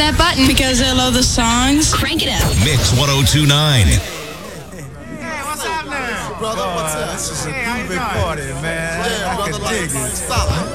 that button. Because I love the songs. Crank it up. Mix 1029. Hey, what's up now? Brother, what's up? This is a groovy party, man. Yeah, I brother, can like, dig it. stop.